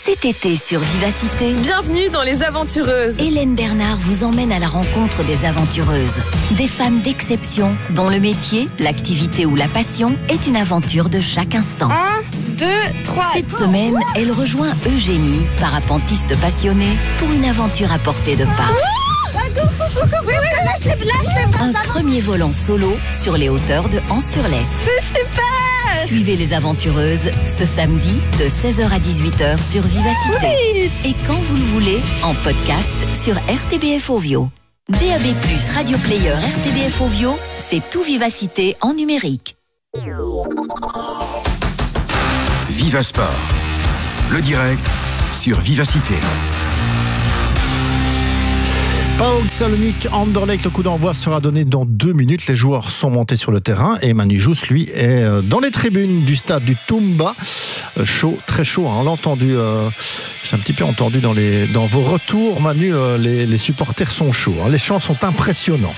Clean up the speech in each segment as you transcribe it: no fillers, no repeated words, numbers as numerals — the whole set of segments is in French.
Cet été sur Vivacité, bienvenue dans Les Aventureuses. Hélène Bernard vous emmène à la rencontre des aventureuses. Des femmes d'exception dont le métier, l'activité ou la passion est une aventure de chaque instant. 1, 2, 3. Cette semaine, elle rejoint Eugénie, parapentiste passionnée, pour une aventure à portée de pas. Un premier vol en solo sur les hauteurs de Ans-sur-Lesse. C'est super! Suivez les aventureuses ce samedi de 16h à 18h sur Vivacité. Oui. Et quand vous le voulez, en podcast sur RTBF Ovio. DAB+, Radio Player RTBF Ovio, c'est tout Vivacité en numérique. Vivasport, le direct sur Vivacité. PAOK Salonique Anderlecht, le coup d'envoi sera donné dans 2 minutes. Les joueurs sont montés sur le terrain et Manu Jousse, lui, est dans les tribunes du stade du Toumba. Chaud, très chaud, hein. On l'a entendu, j'ai un petit peu entendu dans vos retours, Manu, les supporters sont chauds, hein. Les chants sont impressionnants.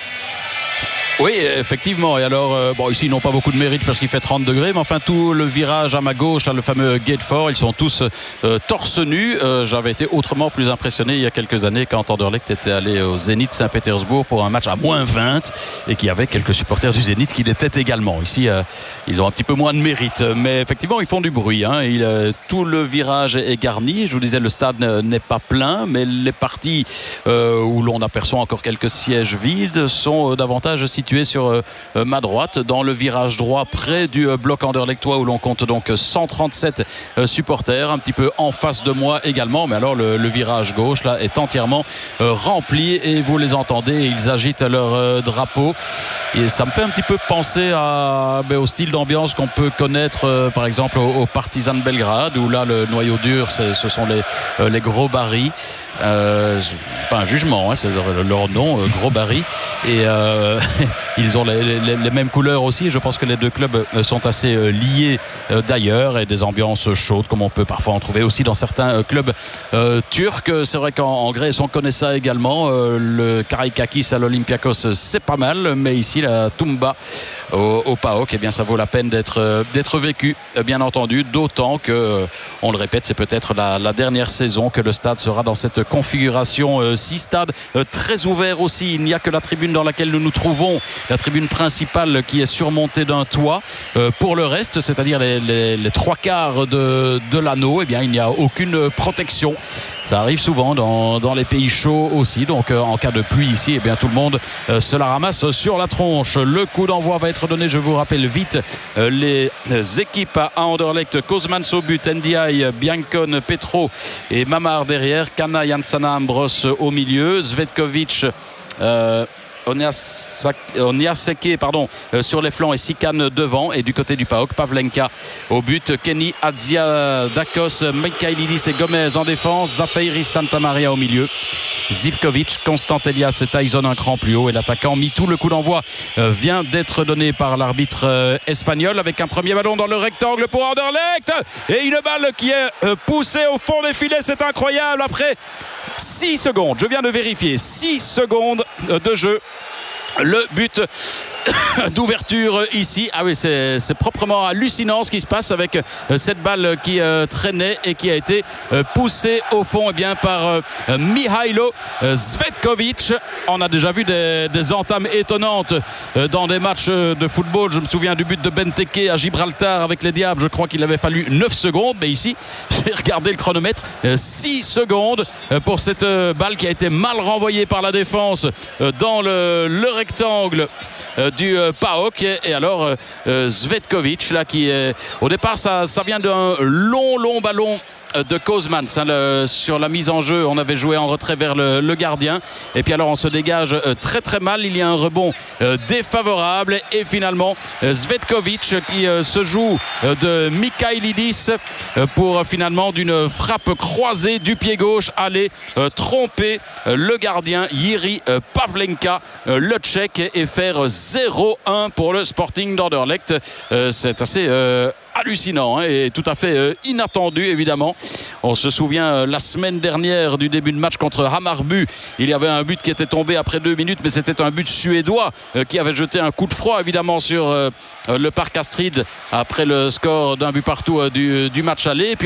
Oui, effectivement. Et alors, ici, ils n'ont pas beaucoup de mérite parce qu'il fait 30 degrés. Mais enfin, tout le virage à ma gauche, là, le fameux Gate 4, ils sont tous torse nus. J'avais été autrement plus impressionné il y a quelques années quand Anderlecht était allé au Zénith Saint-Pétersbourg pour un match à moins 20 et qu'il y avait quelques supporters du Zénith qui l'étaient également. Ici, ils ont un petit peu moins de mérite. Mais effectivement, ils font du bruit, hein. Tout le virage est garni. Je vous disais, le stade n'est pas plein, mais les parties où l'on aperçoit encore quelques sièges vides sont davantage situées sur ma droite, dans le virage droit près du bloc anderlechtois où l'on compte donc 137 supporters, un petit peu en face de moi également. Mais alors le virage gauche là est entièrement rempli et vous les entendez, ils agitent leur drapeau et ça me fait un petit peu penser au style d'ambiance qu'on peut connaître par exemple au Partizan de Belgrade, où là le noyau dur ce sont les gros barils. Pas un jugement, hein, c'est leur nom, gros barils, et ils ont les mêmes couleurs aussi. Je pense que les deux clubs sont assez liés d'ailleurs, et des ambiances chaudes comme on peut parfois en trouver aussi dans certains clubs turcs. C'est vrai qu'en Grèce on connaît ça également, le Karaikakis à l'Olympiakos c'est pas mal, mais ici la Toumba au PAOK, eh bien ça vaut la peine d'être vécu, bien entendu, d'autant que on le répète, c'est peut-être la dernière saison que le stade sera dans cette configuration 6 stades très ouvert aussi. Il n'y a que la tribune dans laquelle nous nous trouvons, la tribune principale, qui est surmontée d'un toit. Pour le reste, c'est-à-dire les 3/4 de l'anneau, eh bien il n'y a aucune protection. Ça arrive souvent dans les pays chauds aussi, donc en cas de pluie ici, eh bien tout le monde se la ramasse sur la tronche. Le coup d'envoi va être donné, je vous rappelle vite les équipes à Anderlecht: Kozmans au but, Ndiaye, Biancon, Petro et Mamar derrière, Kana, Jansana, Ambros au milieu, Zvetkovic, Oniaseke sur les flancs et Sikan devant, et du côté du PAOK, Pavlenka au but, Kenny Adziadakos, Mikhailidis et Gomez en défense, Zafeiris Santamaria au milieu, Zivkovic, Constant Elias et Tyson un cran plus haut, et l'attaquant Mitou. Le coup d'envoi vient d'être donné par l'arbitre espagnol, avec un premier ballon dans le rectangle pour Anderlecht et une balle qui est poussée au fond des filets. C'est incroyable, après 6 secondes, je viens de vérifier, 6 secondes de jeu, le but d'ouverture ici. Ah oui, c'est proprement hallucinant ce qui se passe avec cette balle qui traînait et qui a été poussée au fond par Mihailo Zvetkovic. On a déjà vu des entames étonnantes dans des matchs de football. Je me souviens du but de Benteke à Gibraltar avec les Diables. Je crois qu'il avait fallu 9 secondes, mais ici j'ai regardé le chronomètre, 6 secondes pour cette balle qui a été mal renvoyée par la défense dans le rectangle du PAOK. Et alors Zvetkovic là, qui est au départ, ça vient d'un long ballon de Kozmans, sur la mise en jeu. On avait joué en retrait vers le gardien, et puis alors on se dégage très mal. Il y a un rebond défavorable, et finalement Zvetkovic qui se joue de Mikhailidis pour finalement d'une frappe croisée du pied gauche aller tromper le gardien Jiri Pavlenka, le Tchèque, et faire 0-1 pour le Sporting d'Anderlecht. C'est assez hallucinant, hein, et tout à fait inattendu évidemment. On se souvient la semaine dernière du début de match contre Hammarby. Il y avait un but qui était tombé après 2 minutes, mais c'était un but suédois qui avait jeté un coup de froid évidemment sur le Parc Astrid après le score d'un but partout du match aller. Et puis